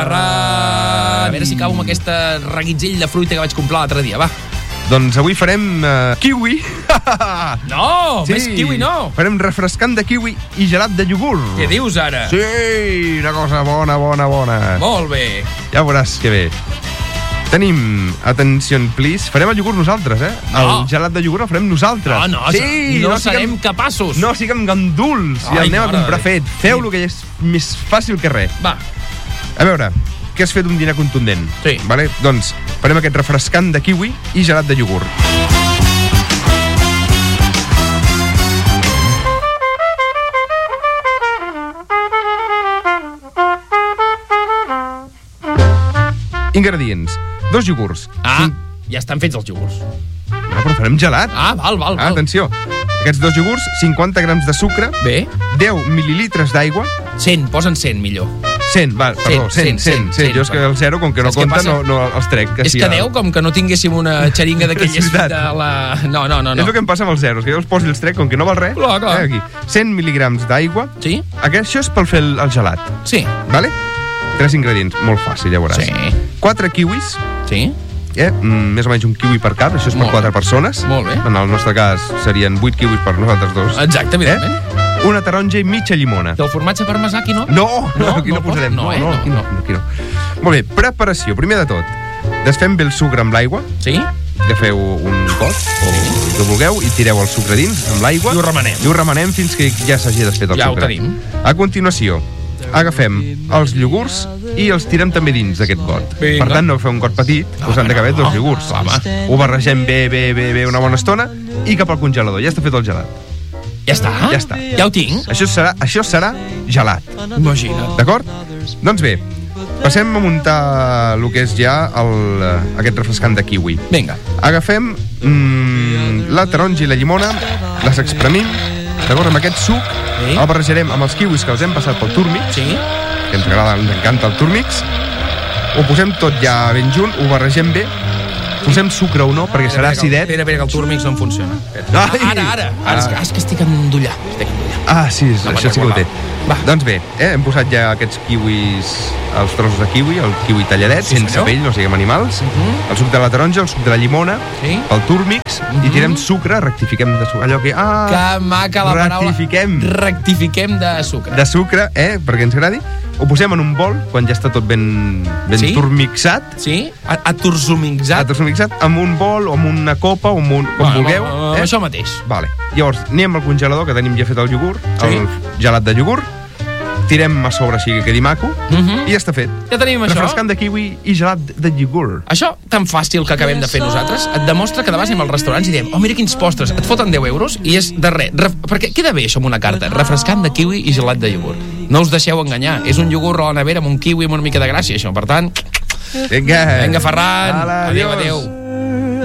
A veure si acabo amb aquesta reguitzell de fruita que vaig comprar l'altre dia, va. Doncs avui farem kiwi. No, Sí, més kiwi no. Farem refrescant de kiwi i gelat de iogurt. Què dius ara? Sí, una cosa bona. Molt bé. Ja veuràs que bé. Tenim, attention please, farem el iogurt nosaltres, No. El gelat de iogurt el farem nosaltres. Sí, no serem capaços. No siguem ganduls i Ai, el anem a mare comprar de fet. Feu-lo, que és més fàcil que res. Va. A veure, què has fet un dinar contundent? Sí. Vale? Doncs farem aquest refrescant de kiwi i gelat de iogurt. Ingredients: 2 iogurts. Ja estan fets els iogurts. No, però farem gelat. Val. Atenció, aquests 2 iogurts, 50 grams de sucre, Bé. 10 mil·lilitres d'aigua, 100, posen 100 millor. 100, perdó, 100. Jo és que el 0, com que no compta, no els trec. És que 10, com que no tinguéssim una xeringa d'aquelles És veritat. de la... No. És el que em passa amb els zeros, que jo els poso i els trec, com que no val res. Clar. Aquí. 100 mil·ligrams d'aigua. Sí? Això és per fer el gelat. Sí. Vale? 3 ingredients, molt fàcil, ja veuràs. Sí. 4 kiwis, Sí? més o menys un kiwi per cap, això és per Molt 4 persones. Molt bé. En el nostre cas serien 8 kiwis per nosaltres dos. Exacte, evidentment. Una taronja i mitja llimona. I el formatge parmesà, aquí no? No, aquí no posarem. No. Aquí no. Molt bé, preparació. Primer de tot, desfem bé el sucre amb l'aigua. Sí? Agafeu un got, o el que vulgueu, i tireu el sucre dins, amb l'aigua. I ho remenem. Fins que ja s'hagi desfet el Ja sucre. ho tenim. A continuació, agafem els iogurts i els tirem també dins d'aquest got. Vinga. Per tant, no agafeu un got petit, us han de caber 2 iogurts. Ho barregem bé una bona estona i cap al congelador. Ja està fet el gelat. Ja està? Ja està. Ja ho tinc? Això serà gelat. Imagina't. D'acord? Doncs bé, passem a muntar el que és ja aquest refrescant de kiwi. Vinga. Agafem la taronja i la llimona, les espremim, d'acord, amb aquest suc, el barrejarem amb els kiwis que els hem passat pel túrmix, Sí? que ens encanta el túrmix, ho posem tot ja ben junt, ho barregem bé, posem sucre o no, perquè serà acidet. Espera, que el túrmix no em funciona. Ara. És que estic endollat. Sí, això sí que ho té. Va. Doncs bé, hem posat ja aquests kiwis, els trossos de kiwi, el kiwi talladet, Sí, sense senyor. pell, no siguem animals, el suc de la taronja, el suc de la llimona, Sí. el túrmix, i tirem sucre, rectifiquem de sucre, allò que... Que maca la paraula. Rectifiquem de sucre. De sucre, perquè ens agradi. Ho posem en un bol, quan ja està tot ben Sí? turmixat. Sí? Aturzumixat. Aturzumixat, amb un bol, o amb una copa, o com vulgueu. Això mateix. Vale. Llavors, anem al congelador, que tenim ja fet el iogurt, Sí. el gelat de iogurt, tirem a sobre així que quedi maco, i ja està fet. Ja tenim això. Refrescant de kiwi i gelat de iogurt. Això tan fàcil que acabem de fer nosaltres et demostra que de vegades anem als restaurants i diem mira quins postres, et foten 10 euros i és de res, perquè queda bé això amb una carta, refrescant de kiwi i gelat de iogurt. No us deixeu enganyar, és un iogurt a la nevera amb un kiwi amb una mica de gràcia, això, per tant... Vinga, Vinga, Ferran, adéu.